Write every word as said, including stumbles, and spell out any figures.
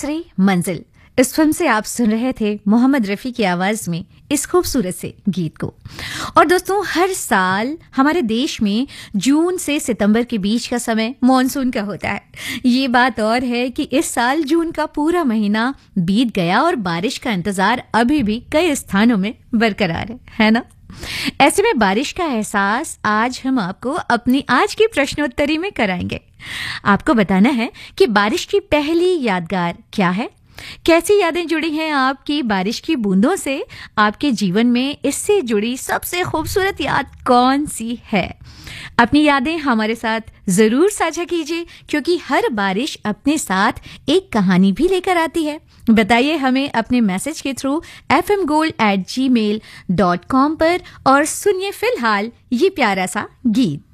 तीसरी मंजिल इस फिल्म से आप सुन रहे थे मोहम्मद रफ़ी की आवाज में इस खूबसूरत से गीत को। और दोस्तों, हर साल हमारे देश में जून से सितंबर के बीच का समय मॉनसून का होता है। ये बात और है कि इस साल जून का पूरा महीना बीत गया और बारिश का इंतजार अभी भी कई स्थानों में बरकरार है, है ना? ऐसे में बारिश का एहसास आज हम आपको अपनी आज की प्रश्नोत्तरी में कराएंगे। आपको बताना है कि बारिश की पहली यादगार क्या है, कैसी यादें जुड़ी हैं आपकी बारिश की बूंदों से, आपके जीवन में इससे जुड़ी सबसे खूबसूरत याद कौन सी है। अपनी यादें हमारे साथ जरूर साझा कीजिए, क्योंकि हर बारिश अपने साथ एक कहानी भी लेकर आती है। बताइए हमें अपने मैसेज के through F M gold eight जी मेल डॉट कॉम पर, और सुनिए फिलहाल ये प्यारा सा गीत।